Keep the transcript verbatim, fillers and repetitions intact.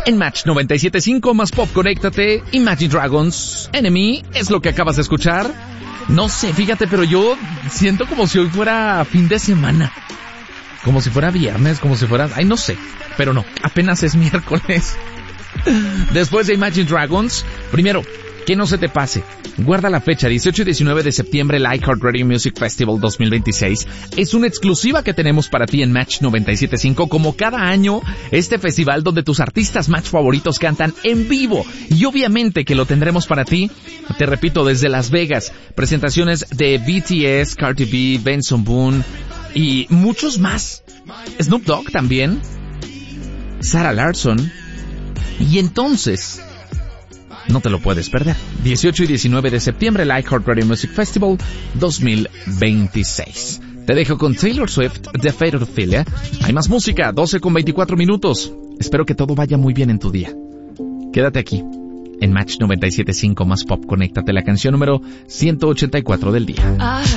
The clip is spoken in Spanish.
En Match noventa y siete punto cinco más pop, conéctate. Imagine Dragons, Enemy, es lo que acabas de escuchar. No sé, fíjate, pero yo siento como si hoy fuera fin de semana. Como si fuera viernes, como si fuera... Ay, no sé, pero no, apenas es miércoles. Después de Imagine Dragons, primero, que no se te pase. Guarda la fecha, dieciocho y diecinueve de septiembre, el iHeartRadio Music Festival dos mil veintiséis. Es una exclusiva que tenemos para ti en Match noventa y siete punto cinco. Como cada año, este festival donde tus artistas Match favoritos cantan en vivo. Y obviamente que lo tendremos para ti, te repito, desde Las Vegas. Presentaciones de B T S, Cardi B, Benson Boone y muchos más. Snoop Dogg también. Sarah Larson. Y entonces... no te lo puedes perder. dieciocho y diecinueve de septiembre, el iHeartRadio Music Festival dos mil veintiséis. Te dejo con Taylor Swift, The Fate of Ophelia. Hay más música, doce con veinticuatro minutos. Espero que todo vaya muy bien en tu día. Quédate aquí, en Match noventa y siete punto cinco más pop. Conéctate, la canción número ciento ochenta y cuatro del día.